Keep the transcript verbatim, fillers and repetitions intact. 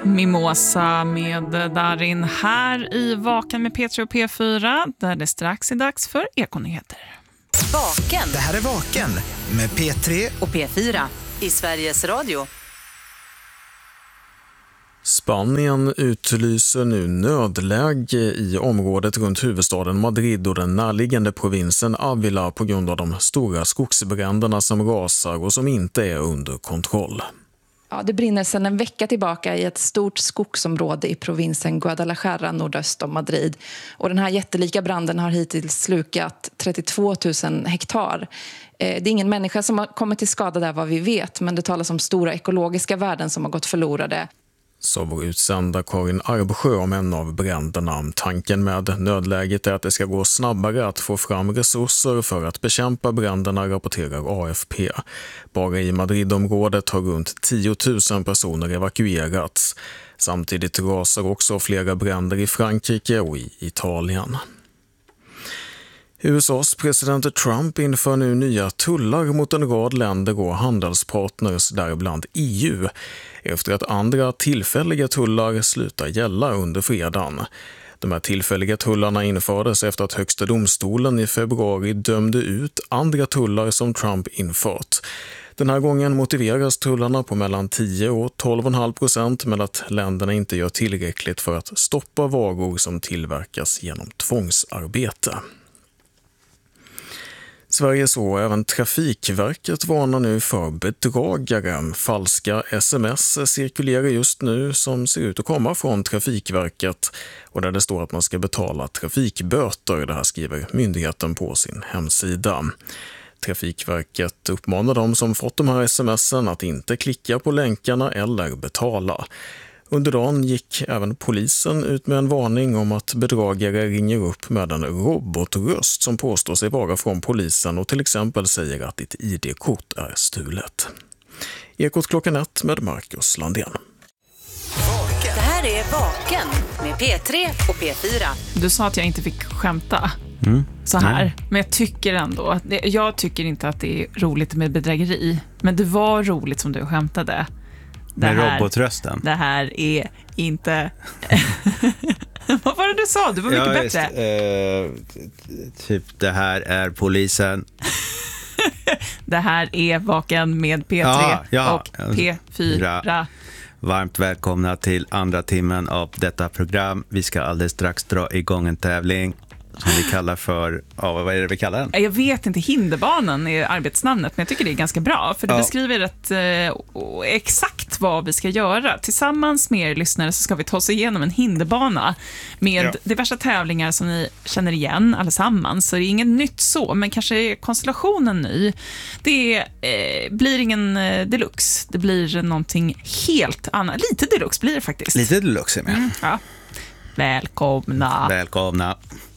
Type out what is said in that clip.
Mimosa med Darin här i Vaken med P tre och P fyra, där det strax är dags för Ekonyheter. Vaken. Det här är Vaken med P tre och P fyra i Sveriges Radio. Spanien utlyser nu nödläge i området runt huvudstaden Madrid och den närliggande provinsen Ávila på grund av de stora skogsbränderna som rasar och som inte är under kontroll. Ja, det brinner sedan en vecka tillbaka i ett stort skogsområde i provinsen Guadalajara nordöst om Madrid. Och den här jättelika branden har hittills slukat trettiotvå tusen hektar. Det är ingen människa som har kommit till skada där vad vi vet, men det talas om stora ekologiska värden som har gått förlorade. Så vår utsända Karin Arbsjö om en av bränderna. Tanken med nödläget är att det ska gå snabbare att få fram resurser för att bekämpa bränderna, rapporterar A F P. Bara i Madridområdet har runt tio tusen personer evakuerats. Samtidigt rasar också flera bränder i Frankrike och i Italien. U S A:s president Trump inför nu nya tullar mot en rad länder och handelspartners, däribland E U, efter att andra tillfälliga tullar slutar gälla under fredagen. De här tillfälliga tullarna infördes efter att högsta domstolen i februari dömde ut andra tullar som Trump infört. Den här gången motiveras tullarna på mellan tio och tolv komma fem procent med att länderna inte gör tillräckligt för att stoppa varor som tillverkas genom tvångsarbete. Sveriges och även Trafikverket varnar nu för bedragare. Falska sms cirkulerar just nu som ser ut att komma från Trafikverket och där det står att man ska betala trafikböter. Det här skriver myndigheten på sin hemsida. Trafikverket uppmanar de som fått de här sms'en att inte klicka på länkarna eller betala. Under dagen gick även polisen ut med en varning om att bedragare ringer upp med en robotröst som påstår sig vara från polisen och till exempel säger att ditt I D-kort är stulet. Ekot klockan ett med Marcus Landén. Det här är Vaken med P tre och P fyra. Du sa att jag inte fick skämta Mm. så här, Nej. men jag tycker ändå, det, jag tycker inte att det är roligt med bedrägeri, men det var roligt som du skämtade. Det Med här, robotrösten. Det här är inte... Vad var det du sa? Du var mycket ja, bättre. Just, eh, typ, det här är polisen. Det här är Vaken med P tre Ja, ja. och P fyra. Varmt välkomna till andra timmen av detta program. Vi ska alldeles strax dra igång en tävling som vi kallar för, ja, vad är det vi kallar den? Jag vet inte, hinderbanan är arbetsnamnet, men jag tycker det är ganska bra, för det ja. beskriver rätt, eh, exakt vad vi ska göra. Tillsammans med er lyssnare så ska vi ta oss igenom en hinderbana med Ja. diverse tävlingar som ni känner igen allesammans. Så det är inget nytt så, men kanske är konstellationen ny. Det eh, blir ingen eh, deluxe, det blir någonting helt annat. Lite deluxe blir det faktiskt. Lite deluxe är med. Mm, ja. Välkomna. Välkomna.